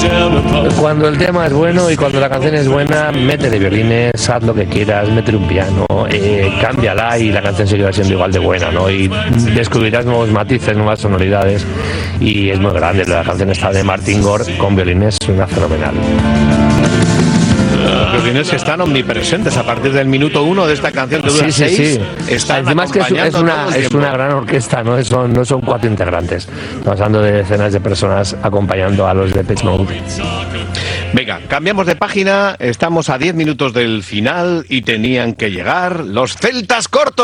Cuando el tema es bueno y cuando la canción es buena, métele violines, haz lo que quieras, métele un piano, cámbiala y la canción seguirá siendo igual de buena, ¿no? Y descubrirás nuevos matices, nuevas sonoridades y es muy grande. La canción está de Martin Gore con violines, suena fenomenal. Los violines que están omnipresentes a partir del minuto 1 de esta canción que dura 6. Sí. Están además que es una gran orquesta, no son 4 integrantes. Estamos hablando de decenas de personas acompañando a los Depeche Mode. Venga, cambiamos de página, estamos a 10 minutos del final y tenían que llegar los celtas cortos.